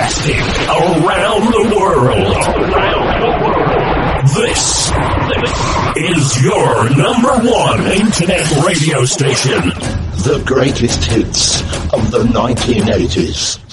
Broadcasting around the world. This is your number one internet radio station. The greatest hits of the 1980s.